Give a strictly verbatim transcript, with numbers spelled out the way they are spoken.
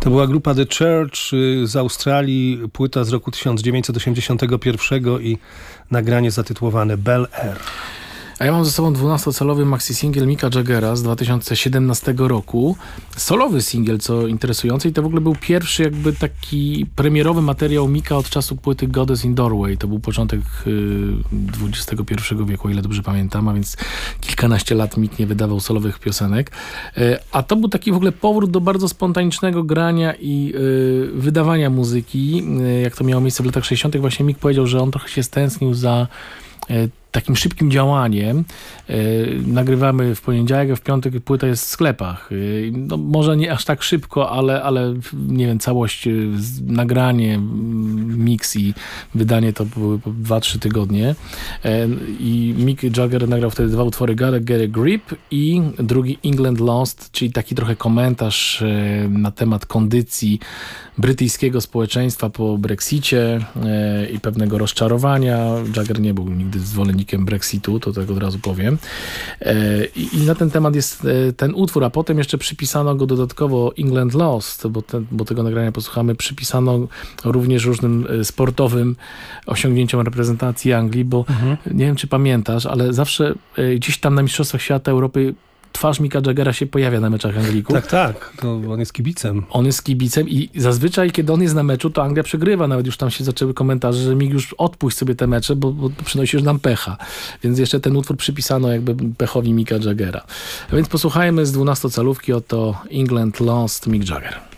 To była grupa The Church y, z Australii, płyta z roku tysiąc dziewięćset osiemdziesiątego pierwszego i nagranie zatytułowane Bel Air. A ja mam ze sobą dwunastocalowy maxi singiel Micka Jaggera z dwa tysiące siedemnastego roku. Solowy singiel, co interesujące, i to w ogóle był pierwszy jakby taki premierowy materiał Micka od czasu płyty Goddess in Doorway. To był początek dwudziestego pierwszego wieku, o ile dobrze pamiętam, a więc kilkanaście lat Mick nie wydawał solowych piosenek. A to był taki w ogóle powrót do bardzo spontanicznego grania i y, wydawania muzyki. Jak to miało miejsce w latach sześćdziesiątych, właśnie Mick powiedział, że on trochę się stęsknił za y, takim szybkim działaniem. Yy, nagrywamy w poniedziałek, a w piątek płyta jest w sklepach. Yy, no, może nie aż tak szybko, ale, ale nie wiem, całość, yy, nagranie, mix i wydanie to były dwa trzy tygodnie. Yy, I Mick Jagger nagrał wtedy dwa utwory, Gotta Get a Grip i drugi England Lost, czyli taki trochę komentarz yy, na temat kondycji brytyjskiego społeczeństwa po Brexicie yy, i pewnego rozczarowania. Jagger nie był nigdy zwolennikiem Brexitu, to tak od razu powiem. I na ten temat jest ten utwór, a potem jeszcze przypisano go dodatkowo England Lost, bo, ten, bo tego nagrania posłuchamy, przypisano również różnym sportowym osiągnięciom reprezentacji Anglii, bo mhm. nie wiem, czy pamiętasz, ale zawsze gdzieś tam na Mistrzostwach Świata Europy twarz Micka Jaggera się pojawia na meczach Anglików. Tak, tak. To on jest kibicem. On jest kibicem i zazwyczaj, kiedy on jest na meczu, to Anglia przegrywa. Nawet już tam się zaczęły komentarze, że Mick, już odpuść sobie te mecze, bo, bo przynosisz nam pecha. Więc jeszcze ten utwór przypisano jakby pechowi Micka Jaggera. A więc posłuchajmy z dwunastocalówki oto England Lost, Mick Jagger.